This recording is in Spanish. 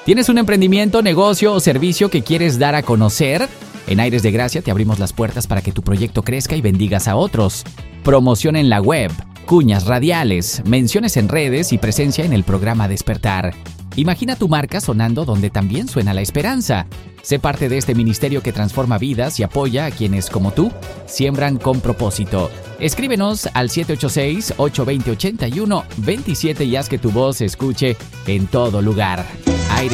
¿Tienes un emprendimiento, negocio o servicio que quieres dar a conocer? En Aires de Gracia te abrimos las puertas para que tu proyecto crezca y bendigas a otros. Promoción en la web, cuñas radiales, menciones en redes y presencia en el programa Despertar. Imagina tu marca sonando donde también suena la esperanza. Sé parte de este ministerio que transforma vidas y apoya a quienes, como tú, siembran con propósito. Escríbenos al 786-820-8127 y haz que tu voz se escuche en todo lugar.